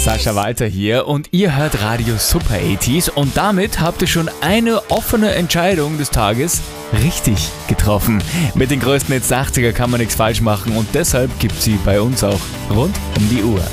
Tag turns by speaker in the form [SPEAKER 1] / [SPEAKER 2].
[SPEAKER 1] Sascha Walter hier und ihr hört Radio Super 80s und damit habt ihr schon eine offene Entscheidung des Tages richtig getroffen. Mit den größten Hits der 80er kann man nichts falsch machen und deshalb gibt's sie bei uns auch rund um die Uhr.